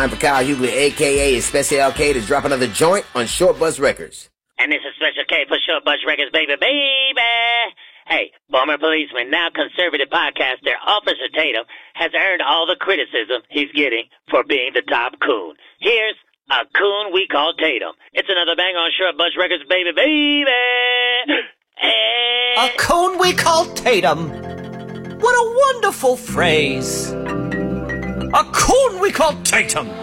time for Kyle Hughley, a.k.a. Special K, to drop another joint on Short Bus Records. And this is Special K for Short Bus Records, baby. Hey, former policeman, now conservative podcaster, Officer Tatum, has earned all the criticism he's getting for being the top coon. Here's a coon we call Tatum. It's another bang on Short Bus Records, baby. A coon we call Tatum. What a wonderful phrase. A coon we call Tatum.